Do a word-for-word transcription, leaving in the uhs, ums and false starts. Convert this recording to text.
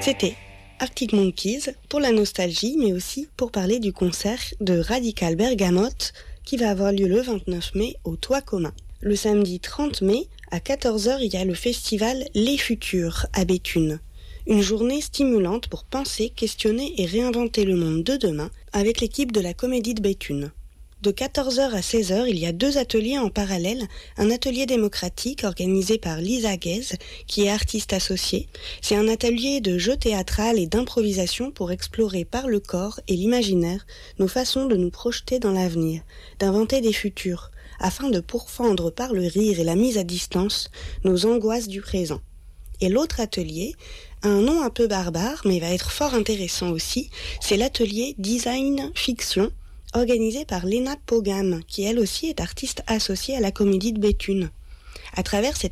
C'était Arctic Monkeys pour la nostalgie, mais aussi pour parler du concert de Radical Bergamote qui va avoir lieu le vingt-neuf mai au Toit Commun. Le samedi trente mai, à quatorze heures, il y a le festival Les Futurs à Béthune. Une journée stimulante pour penser, questionner et réinventer le monde de demain avec l'équipe de la Comédie de Béthune. De quatorze heures à seize heures, il y a deux ateliers en parallèle. Un atelier démocratique organisé par Lisa Guez, qui est artiste associée. C'est un atelier de jeu théâtral et d'improvisation pour explorer par le corps et l'imaginaire nos façons de nous projeter dans l'avenir, d'inventer des futurs, afin de pourfendre par le rire et la mise à distance nos angoisses du présent. Et l'autre atelier, un nom un peu barbare, mais va être fort intéressant aussi, c'est l'atelier Design Fiction, organisé par Léna Pogam, qui elle aussi est artiste associée à la Comédie de Béthune. À travers cet